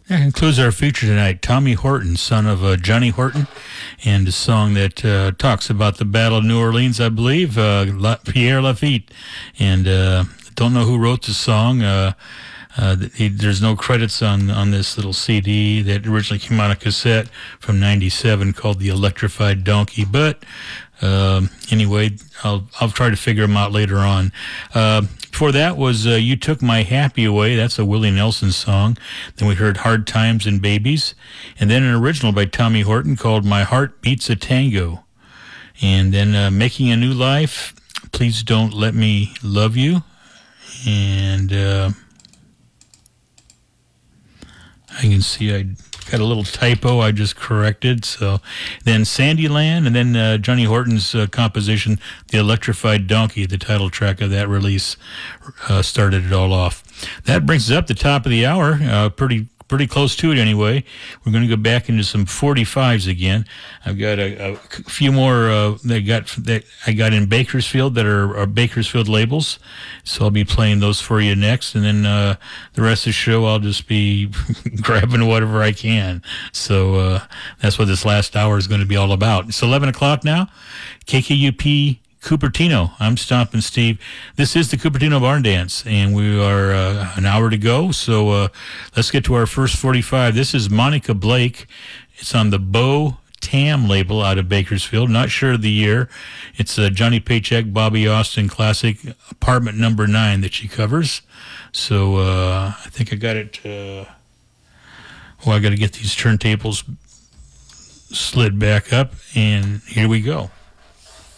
That concludes our feature tonight. Tommy Horton, son of Johnny Horton, and a song that talks about the Battle of New Orleans, I believe, Pierre Lafitte. And don't know who wrote the song. There's no credits on this little CD that originally came on a cassette from '97 called The Electrified Donkey. But anyway, I'll try to figure them out later on. Before that was You Took My Happy Away. That's a Willie Nelson song. Then we heard Hard Times and Babies. And then an original by Tommy Horton called My Heart Beats a Tango. And then Making a New Life, Please Don't Let Me Love You. And I can see I got a little typo I just corrected. So then Sandyland, and then Johnny Horton's composition, The Electrified Donkey, the title track of that release, started it all off. That brings us up the top of the hour, pretty close to it anyway. We're going to go back into some 45s again. I've got a few more that I got in Bakersfield that are Bakersfield labels, so I'll be playing those for you next, and then the rest of the show I'll just be grabbing whatever I can. So that's what this last hour is going to be all about. It's 11 o'clock now. KKUP Cupertino. I'm Stompin' Steve. This is the Cupertino Barn Dance, and we are an hour to go, so let's get to our first 45. This is Monica Blake. It's on the Bo Tam label out of Bakersfield. Not sure of the year. It's a Johnny Paycheck, Bobby Austin classic, Apartment Number 9 that she covers. So I think I got it. I got to get these turntables slid back up, and here we go.